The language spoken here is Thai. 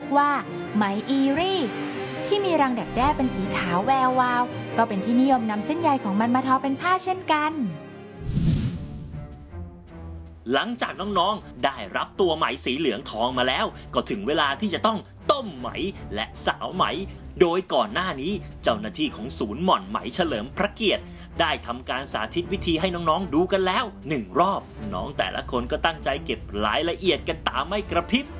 ว่าไหมอีรี่ที่มีรังดักแด้เป็นสีขาวแวววาวก็เป็นที่นิยมนำเส้นใยของมันมาทอเป็นผ้าเช่นกันหลังจากน้องๆได้รับตัวไหมสีเหลืองทองมาแล้วก็ถึงเวลาที่จะต้องต้มไหมและสาวไหมโดยก่อนหน้านี้เจ้าหน้าที่ของศูนย์หม่อนไหมเฉลิมพระเกียรติได้ทำการสาธิตวิธีให้น้องๆดูกันแล้ว1 รอบน้องแต่ละคนก็ตั้งใจเก็บรายละเอียดกันตาไม่กระพริบ